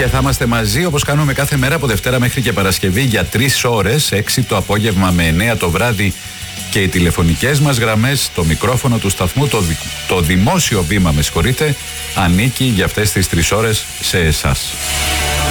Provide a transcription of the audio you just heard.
Και θα είμαστε μαζί όπως κάνουμε κάθε μέρα από Δευτέρα μέχρι και Παρασκευή για 3 ώρες, 6 το απόγευμα με 9 το βράδυ, και οι τηλεφωνικές μας γραμμές, το μικρόφωνο του σταθμού, το δημόσιο βήμα, ανήκει για αυτές τις 3 ώρες σε εσάς.